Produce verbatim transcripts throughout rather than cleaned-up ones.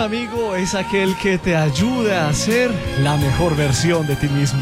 amigo es aquel que te ayuda a ser la mejor versión de ti mismo.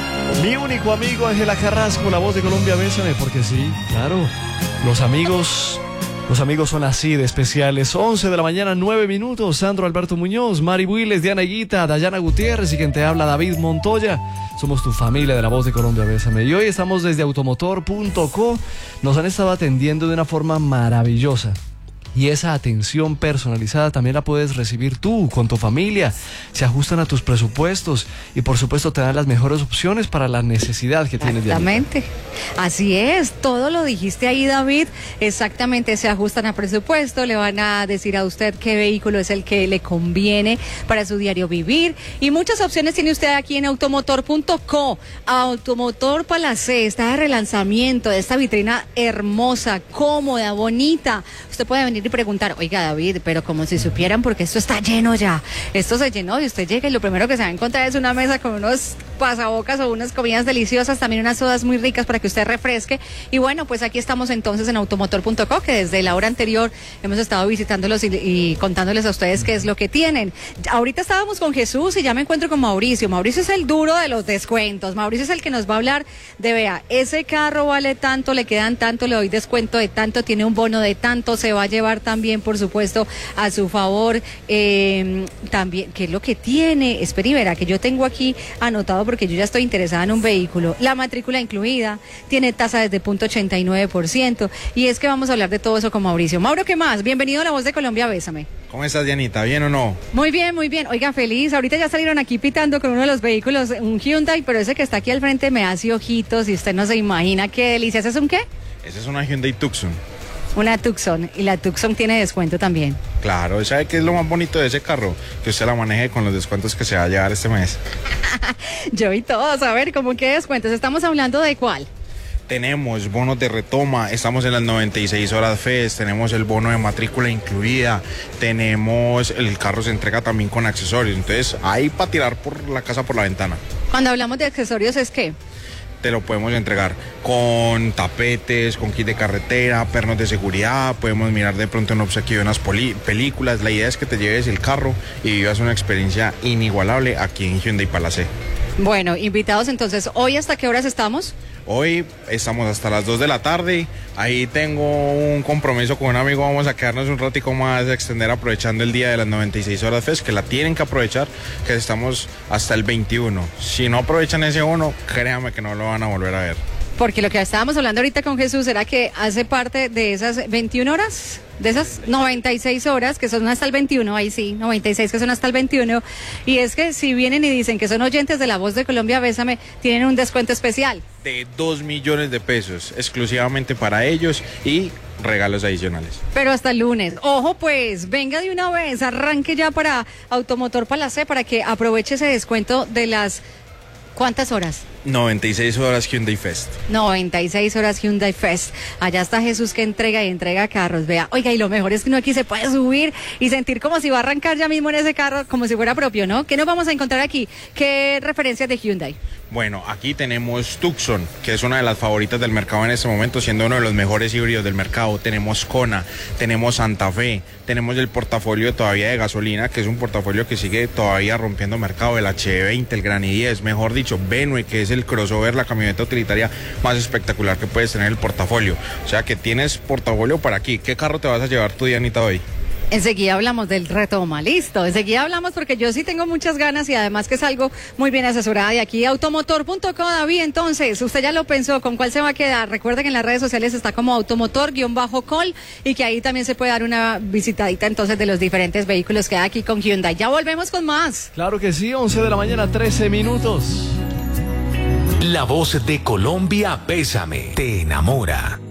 Mi único amigo, Ángela Carrasco, la voz de Colombia, bésame, porque sí, claro, los amigos, los amigos son así de especiales. once de la mañana, nueve minutos, Sandro Alberto Muñoz, Mari Builes, Diana Higuita, Dayana Gutiérrez y quien te habla, David Montoya. Somos tu familia de la voz de Colombia, bésame. Y hoy estamos desde automotor punto co. Nos han estado atendiendo de una forma maravillosa. Y esa atención personalizada también la puedes recibir tú, con tu familia. Se ajustan a tus presupuestos y por supuesto te dan las mejores opciones para la necesidad que tienes de Exactamente, así es, todo lo dijiste ahí, David. Exactamente, se ajustan a presupuesto, le van a decir a usted qué vehículo es el que le conviene para su diario vivir. Y muchas opciones tiene usted aquí en automotor punto co. Automotor Palacé está de relanzamiento de esta vitrina hermosa, cómoda, bonita. Usted puede venir y preguntar, oiga, David, pero como si supieran, porque esto está lleno ya. Esto se llenó y usted llega y lo primero que se va a encontrar es una mesa con unos pasabocas o unas comidas deliciosas, también unas sodas muy ricas para que usted refresque. Y bueno, pues aquí estamos entonces en automotor punto co, que desde la hora anterior hemos estado visitándolos y, y contándoles a ustedes qué es lo que tienen. Ahorita estábamos con Jesús y ya me encuentro con Mauricio. Mauricio es el duro de los descuentos. Mauricio es el que nos va a hablar de, vea, ese carro vale tanto, le quedan tanto, le doy descuento de tanto, tiene un bono de tanto, se va a llevar también, por supuesto, a su favor. Eh, también, ¿qué es lo que tiene? Espera y verá, que yo tengo aquí anotado porque yo ya estoy interesada en un vehículo. La matrícula incluida, tiene tasa desde punto ochenta y nueve por ciento. Y es que vamos a hablar de todo eso con Mauricio. Mauro, ¿qué más? Bienvenido a La Voz de Colombia, bésame. ¿Cómo estás, Dianita? ¿Bien o no? Muy bien, muy bien. Oiga, feliz. Ahorita ya salieron aquí pitando con uno de los vehículos, un Hyundai, pero ese que está aquí al frente me hace ojitos y usted no se imagina qué delicia. ¿Ese es un qué? Ese es una Hyundai Tucson. Una Tucson, y la Tucson tiene descuento también. Claro, ¿sabe qué es lo más bonito de ese carro? Que usted la maneje con los descuentos que se va a llevar este mes. Yo y todos, a ver, ¿cómo qué descuentos? ¿Estamos hablando de cuál? Tenemos bonos de retoma, estamos en las noventa y seis horas F E S, tenemos el bono de matrícula incluida, tenemos el carro se entrega también con accesorios, entonces ahí para tirar por la casa por la ventana. Cuando hablamos de accesorios, ¿es qué? Te lo podemos entregar con tapetes, con kit de carretera, pernos de seguridad, podemos mirar de pronto en obsequio de unas películas. La idea es que te lleves el carro y vivas una experiencia inigualable aquí en Hyundai Palacé. Bueno, invitados entonces, ¿hoy hasta qué horas estamos? Hoy estamos hasta las dos de la tarde, ahí tengo un compromiso con un amigo, vamos a quedarnos un ratico más, a extender aprovechando el día de las noventa y seis horas F E S, que la tienen que aprovechar, que estamos hasta el veintiuno. Si no aprovechan ese uno, créanme que no lo van a volver a ver. Porque lo que estábamos hablando ahorita con Jesús era que hace parte de esas veintiuna horas, de esas noventa y seis horas que son hasta el veintiuno, ahí sí, noventa y seis que son hasta el veintiuno, y es que si vienen y dicen que son oyentes de La Voz de Colombia, bésame, tienen un descuento especial. De dos millones de pesos, exclusivamente para ellos y regalos adicionales. Pero hasta el lunes. Ojo pues, venga de una vez, arranque ya para Automotor Palacé para que aproveche ese descuento de las... ¿Cuántas horas? noventa y seis horas Hyundai Fest. noventa y seis horas Hyundai Fest. Allá está Jesús que entrega y entrega carros. Vea, oiga, y lo mejor es que uno aquí se puede subir y sentir como si va a arrancar ya mismo en ese carro, como si fuera propio, ¿no? ¿Qué nos vamos a encontrar aquí? ¿Qué referencias de Hyundai? Bueno, aquí tenemos Tucson, que es una de las favoritas del mercado en este momento, siendo uno de los mejores híbridos del mercado. Tenemos Kona, tenemos Santa Fe, tenemos el portafolio todavía de gasolina, que es un portafolio que sigue todavía rompiendo mercado, el H veinte, el Gran i diez, mejor dicho, Venue, que es el crossover, la camioneta utilitaria más espectacular que puedes tener en el portafolio. O sea que tienes portafolio para aquí. ¿Qué carro te vas a llevar tú, Dianita, hoy? Enseguida hablamos del retoma, listo. Enseguida hablamos porque yo sí tengo muchas ganas y además que salgo muy bien asesorada de aquí. automotor punto co, David, entonces, usted ya lo pensó, ¿con cuál se va a quedar? Recuerden que en las redes sociales está como automotor-col y que ahí también se puede dar una visitadita entonces de los diferentes vehículos que hay aquí con Hyundai. Ya volvemos con más. Claro que sí, once de la mañana, trece minutos. La Voz de Colombia, bésame, te enamora.